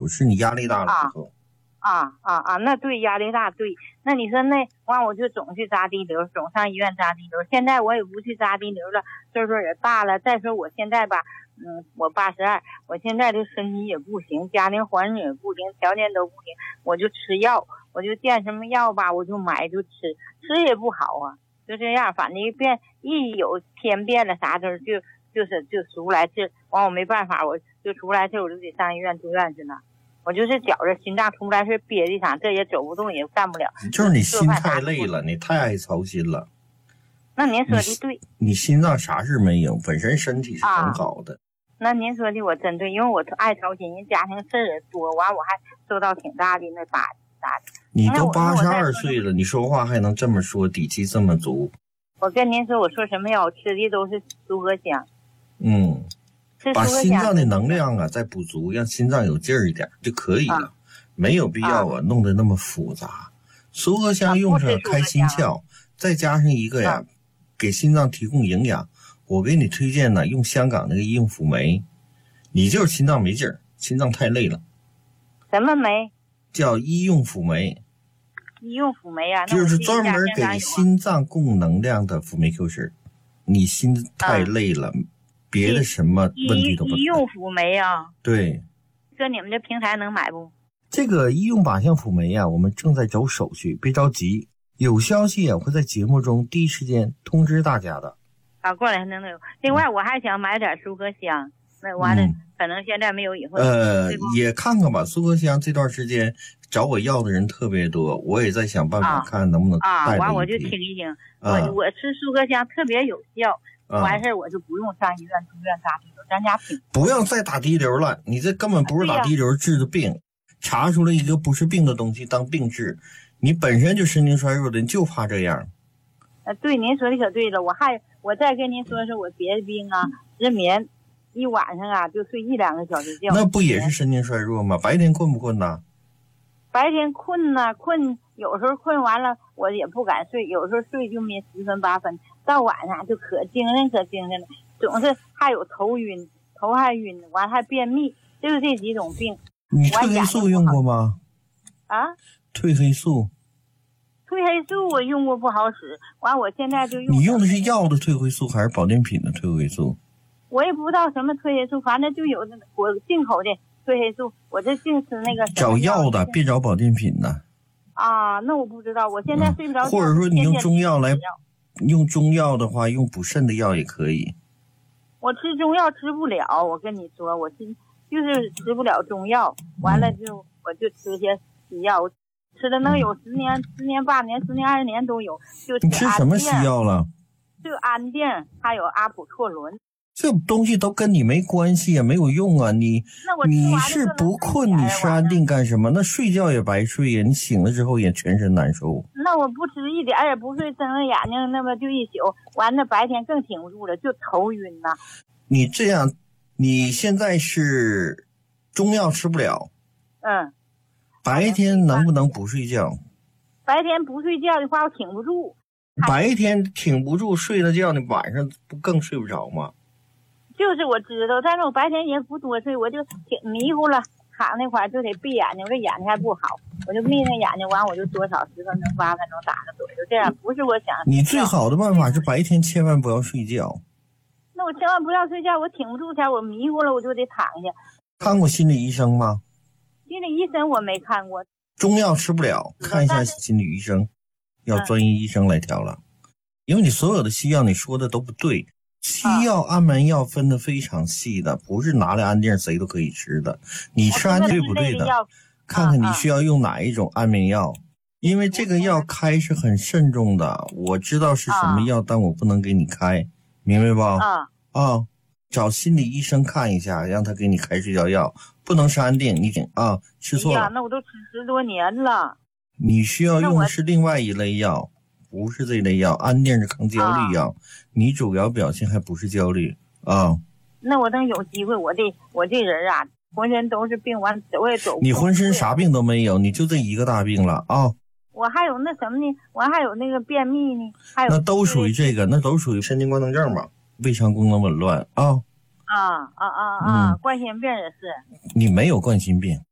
是你压力大了之后。 那对，压力大，对。那你说那完我就总去扎滴流，总上医院扎滴流。现在我也不去扎滴流了，岁数也大了。再说我现在吧，我82，我现在这身体也不行，家庭环境也不行，条件都不行，我就吃药，我就见什么药吧，我就买就吃也不好啊，就这样。反正一有天变了啥的就出不来气，完我没办法，我就出不来气，我就得上医院住院去了。我就是觉着心脏出不来事，憋的啥，这也走不动，也干不了。 就是你心太累了，你太爱操心了。 那您说的对， 你心脏啥事没有，本身身体是很好的。 那您说的我真对，因为我爱操心，人家庭事儿也多，完我还受到挺大的那打击。 你都82岁了，你说话还能这么说，底气这么足。 我跟您说，我说什么药，我吃的都是苏合香。 把心脏的能量再补足，让心脏有劲儿一点就可以了，没有必要弄得那么复杂。苏合香用上开心窍，再加上一个给心脏提供营养。我给你推荐呢，用香港那个医用辅酶，你就是心脏没劲儿，心脏太累了。 什么酶？ 叫医用辅酶。 医用辅酶啊， 就是专门给心脏供能量的辅酶 Q 十。你心太累了。别的什么问题都不。医用辅酶啊。 对。 这你们这平台能买不？ 这个医用靶向辅酶我们正在走手续，别着急，有消息会在节目中第一时间通知大家的。 过来能有。另外我还想买点苏合香，那完了可能现在没有，以后也看看吧。苏合香这段时间找我要的人特别多，我也在想办法看能不能带完我就听一听。我吃苏合香特别有效。完事我就不用上医院住院扎滴流，咱家挺不要再打滴流了，你这根本不是打滴流治的病，查出了一个不是病的东西当病治，你本身就神经衰弱的，你就怕这样。 对，您说的可对了，我再跟您说我别的病失眠，一晚上就睡1-2个小时觉。 那不也是神经衰弱吗？白天困不困呢？ 白天困有时候困完了我也不敢睡，有时候睡就没10分8分，到晚上就可精神了，总是还有头晕，头还晕，完还便秘，就是这几种病。 你褪黑素用过吗？褪黑素我用过不好使，完我现在就用。 你用的是药的褪黑素还是保健品的褪黑素？ 我也不知道什么褪黑素，反正就有我进口的褪黑素，我这净吃那个找药的，别找保健品的。 那我不知道，我现在睡不着觉。 或者说你用中药来，用中药的话，用补肾的药也可以。 我吃中药吃不了，我跟你说，我就是吃不了中药，完了我就吃些西药，吃的能有10年、10年8年、10年20年都有。 你吃什么西药了？ 就安定，还有阿普唑仑。 这东西都跟你没关系也没有用啊！你是不困，你吃安定干什么？那睡觉也白睡呀！你醒了之后也全身难受。 那我不吃一点也不睡，睁着眼睛那么就一宿，完了白天更挺不住了，就头晕呐。 你这样，你现在是中药吃不了。白天能不能不睡觉？ 白天不睡觉的话，我挺不住。 白天挺不住，睡了觉，你晚上不更睡不着吗？ 就是我知道，但是我白天也不多睡，我就挺迷糊了，躺那块就得闭眼睛，我这眼睛还不好，我就眯着眼睛，完我就多少10分钟8分钟打个盹，就这样。不是我想。 你最好的办法是白天千万不要睡觉。 那我千万不要睡觉，我挺不住前，我迷糊了，我就得躺下。 看过心理医生吗？ 心理医生我没看过。 中药吃不了，看一下心理医生，要专业医生来调了。因为你所有的西药你说的都不对。西药安眠药分得非常细的，不是拿来安定谁都可以吃的。你吃安定对不对的？看看你需要用哪一种安眠药，因为这个药开是很慎重的。我知道是什么药，但我不能给你开，明白吧？找心理医生看一下，让他给你开睡觉药，不能是安定。你吃错了。 那我都吃10多年了。 你需要用的是另外一类药。不是这类药，安定是抗焦虑药，你主要表现还不是焦虑那我等有机会，我这人浑身都是病，完走也走不。 你浑身啥病都没有，你就这一个大病了我还有那什么呢？我还有那个便秘呢，还有那都属于这个，那都属于神经官能症嘛，胃肠功能紊乱冠心病也是。 你没有冠心病。